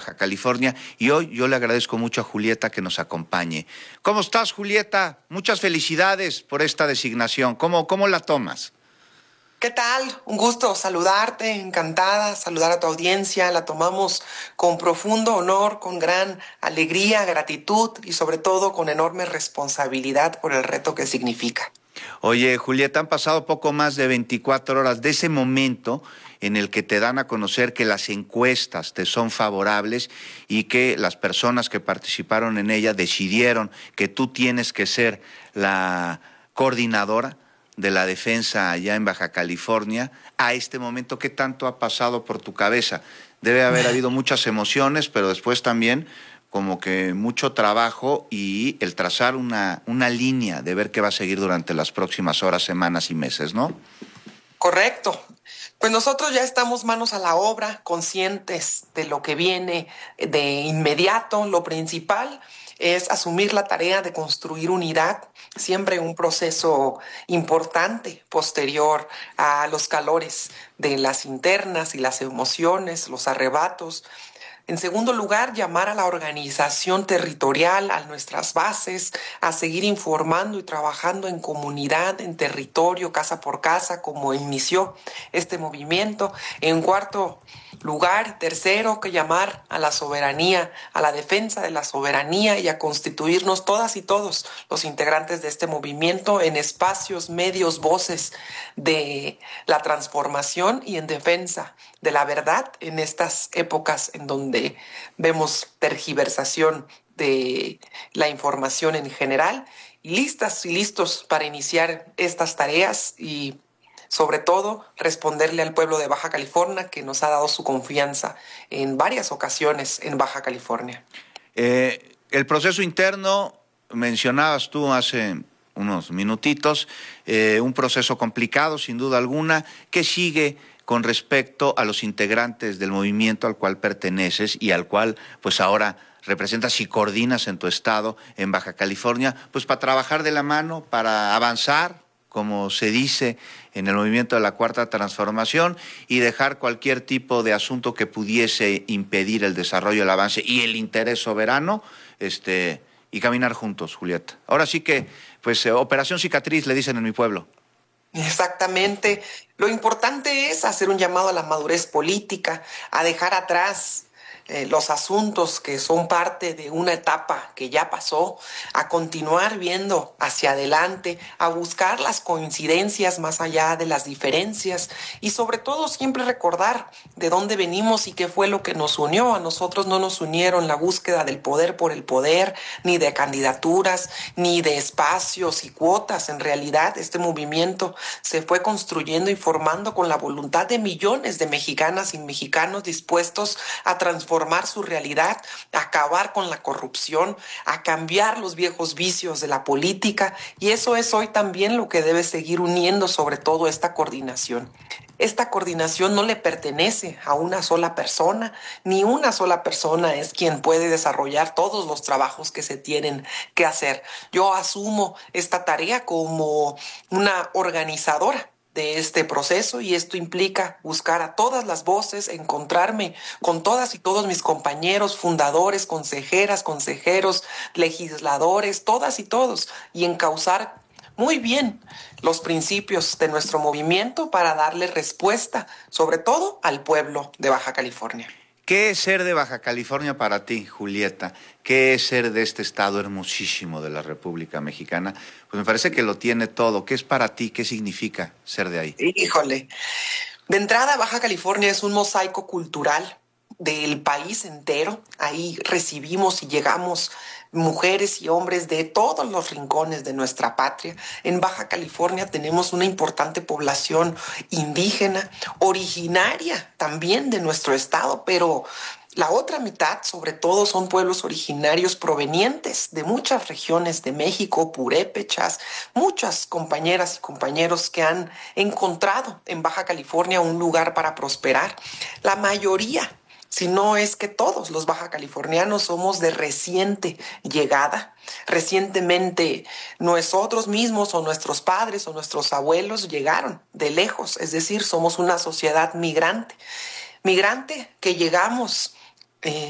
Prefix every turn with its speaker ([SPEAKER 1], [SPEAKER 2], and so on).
[SPEAKER 1] Baja California, y hoy yo le agradezco mucho a Julieta que nos acompañe. ¿Cómo estás, Julieta? Muchas felicidades por esta designación. ¿Cómo la tomas?
[SPEAKER 2] ¿Qué tal? Un gusto saludarte, encantada, saludar a tu audiencia. La tomamos con profundo honor, con gran alegría, gratitud y sobre todo con enorme responsabilidad por el reto que significa.
[SPEAKER 1] Oye, Julieta, han pasado poco más de 24 horas de ese momento en el que te dan a conocer que las encuestas te son favorables y que las personas que participaron en ella decidieron que tú tienes que ser la coordinadora de la defensa allá en Baja California. A este momento, ¿qué tanto ha pasado por tu cabeza? Debe haber habido muchas emociones, pero después también como que mucho trabajo y el trazar una línea de ver qué va a seguir durante las próximas horas, semanas y meses, ¿no?
[SPEAKER 2] Correcto. Pues nosotros ya estamos manos a la obra, conscientes de lo que viene de inmediato. Lo principal es asumir la tarea de construir unidad, siempre un proceso importante posterior a los calores de las internas y las emociones, los arrebatos. En segundo lugar, llamar a la organización territorial, a nuestras bases, a seguir informando y trabajando en comunidad, en territorio, casa por casa, como inició este movimiento. En cuarto lugar, tercero, que llamar a la soberanía, a la defensa de la soberanía y a constituirnos todas y todos los integrantes de este movimiento en espacios, medios, voces de la transformación y en defensa de la verdad en estas épocas en donde vemos tergiversación de la información en general, y listas y listos para iniciar estas tareas y sobre todo responderle al pueblo de Baja California que nos ha dado su confianza en varias ocasiones en Baja California.
[SPEAKER 1] El proceso interno, mencionabas tú hace unos minutitos, un proceso complicado sin duda alguna. ¿Qué sigue con respecto a los integrantes del movimiento al cual perteneces y al cual pues ahora representas y coordinas en tu estado, en Baja California, pues para trabajar de la mano, para avanzar, como se dice en el movimiento de la Cuarta Transformación, y dejar cualquier tipo de asunto que pudiese impedir el desarrollo, el avance y el interés soberano, y caminar juntos, Julieta? Ahora sí que, pues, operación cicatriz, le dicen en mi pueblo.
[SPEAKER 2] Exactamente. Lo importante es hacer un llamado a la madurez política, a dejar atrás los asuntos que son parte de una etapa que ya pasó, a continuar viendo hacia adelante, a buscar las coincidencias más allá de las diferencias y sobre todo siempre recordar de dónde venimos y qué fue lo que nos unió. A nosotros no nos unieron la búsqueda del poder por el poder, ni de candidaturas, ni de espacios y cuotas. En realidad, este movimiento se fue construyendo y formando con la voluntad de millones de mexicanas y mexicanos dispuestos a transformar su realidad, a acabar con la corrupción, a cambiar los viejos vicios de la política, y eso es hoy también lo que debe seguir uniendo sobre todo esta coordinación. Esta coordinación no le pertenece a una sola persona, ni una sola persona es quien puede desarrollar todos los trabajos que se tienen que hacer. Yo asumo esta tarea como una organizadora de este proceso y esto implica buscar a todas las voces, encontrarme con todas y todos mis compañeros, fundadores, consejeras, consejeros, legisladores, todas y todos, y encauzar muy bien los principios de nuestro movimiento para darle respuesta, sobre todo al pueblo de Baja California.
[SPEAKER 1] ¿Qué es ser de Baja California para ti, Julieta? ¿Qué es ser de este estado hermosísimo de la República Mexicana? Pues me parece que lo tiene todo. ¿Qué es para ti? ¿Qué significa ser de ahí?
[SPEAKER 2] Híjole, de entrada, Baja California es un mosaico cultural del país entero. Ahí recibimos y llegamos mujeres y hombres de todos los rincones de nuestra patria. En Baja California tenemos una importante población indígena, originaria también de nuestro estado, pero la otra mitad, sobre todo, son pueblos originarios provenientes de muchas regiones de México, purépechas, muchas compañeras y compañeros que han encontrado en Baja California un lugar para prosperar. La mayoría, si no es que todos los baja californianos, somos de reciente llegada. Recientemente nosotros mismos o nuestros padres o nuestros abuelos llegaron de lejos, es decir, somos una sociedad migrante. Migrante que llegamos